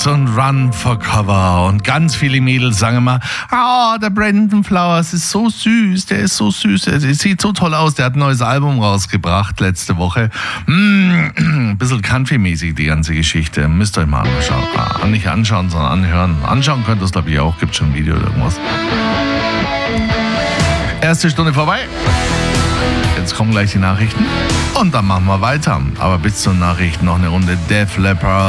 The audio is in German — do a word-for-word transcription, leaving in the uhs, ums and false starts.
und Run for Cover und ganz viele Mädels sagen immer, ah, oh, der Brandon Flowers ist so süß, der ist so süß, der sieht so toll aus, der hat ein neues Album rausgebracht letzte Woche. Mm, ein bisschen Country-mäßig die ganze Geschichte, müsst ihr euch mal anschauen, ah, nicht anschauen, sondern anhören. Anschauen könnt ihr es glaube ich auch, gibt schon ein Video oder irgendwas. Erste Stunde vorbei. Jetzt kommen gleich die Nachrichten und dann machen wir weiter. Aber bis zur Nachricht noch eine Runde Def Leppard.